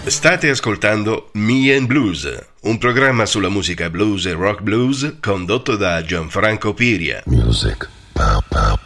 State ascoltando Me and Blues, un programma sulla musica blues e rock blues condotto da Gianfranco Piria. Music. Pow, pow,